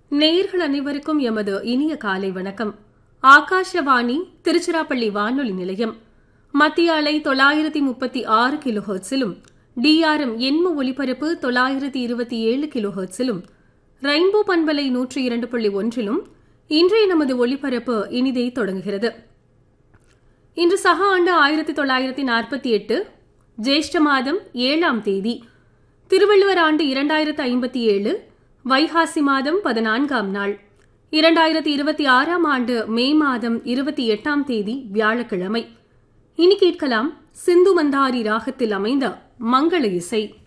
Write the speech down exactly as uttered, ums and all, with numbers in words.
நேயர்கள் அனைவருக்கும் எமது இனிய காலை வணக்கம். ஆகாஷவாணி திருச்சிராப்பள்ளி வானொலி நிலையம் மத்திய அலை தொள்ளாயிரத்தி முப்பத்தி ஆறு கிலோ ஹெர்ட்ஸிலும் டிஆர்எம் எண்ம ஒலிபரப்பு தொள்ளாயிரத்தி இருபத்தி ஏழு கிலோ ஹெர்ட்ஸிலும் ரெயின்போ பண்பலை நூற்றி இரண்டு புள்ளி ஒன்றிலும் இன்றைய நமது ஒலிபரப்பு இனிதே தொடங்குகிறது. இன்று சக ஆண்டு ஆயிரத்தி தொள்ளாயிரத்தி நாற்பத்தி எட்டு ஜேஷ்ட மாதம் ஏழாம் தேதி, திருவள்ளுவர் ஆண்டு இரண்டாயிரத்து ஐம்பத்தி ஏழு வைகாசி மாதம் பதினான்காம் நாள், இரண்டாயிரத்தி இருபத்தி ஆறாம் ஆண்டு மே மாதம் இருபத்தி எட்டாம் தேதி வியாழக்கிழமை. இனி கேட்கலாம் சிந்து மந்தாரி ராகத்தில் அமைந்த மங்கள இசை.